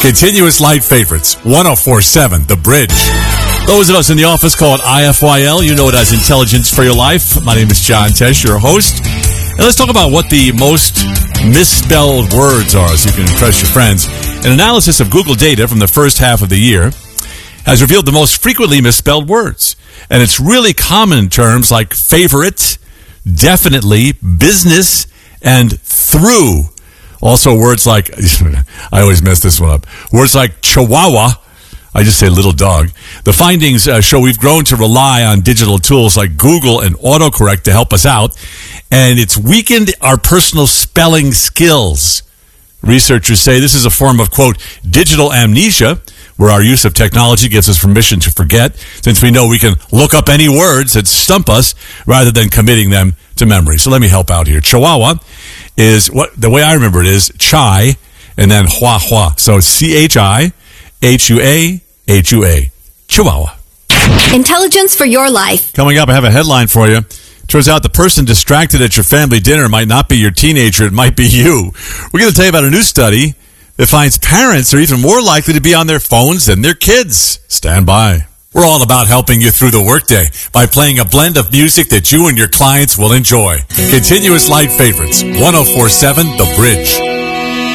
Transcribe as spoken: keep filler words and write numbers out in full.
Continuous light favorites, one oh four point seven, The Bridge. Those of us in the office call it I F Y L. You know it as Intelligence for Your Life. My name is John Tesh, your host. And let's talk about what the most misspelled words are so you can impress your friends. An analysis of Google data from the first half of the year has revealed the most frequently misspelled words. And it's really common terms like favorite, definitely, business, and through. Also words like, I always mess this one up, words like chihuahua, I just say little dog. The findings uh, show we've grown to rely on digital tools like Google and autocorrect to help us out, and it's weakened our personal spelling skills. Researchers say this is a form of, quote, digital amnesia, where our use of technology gives us permission to forget, since we know we can look up any words that stump us rather than committing them to memory. So let me help out here. Chihuahua is, what the way I remember it is chai and then hua hua. So C H I H U A H U A. Chihuahua. Intelligence for your life. Coming up, I have a headline for you. Turns out the person distracted at your family dinner might not be your teenager, it might be you. We're going to tell you about a new study that finds parents are even more likely to be on their phones than their kids. Stand by. We're all about helping you through the workday by playing a blend of music that you and your clients will enjoy. Continuous light favorites, one oh four point seven, The Bridge.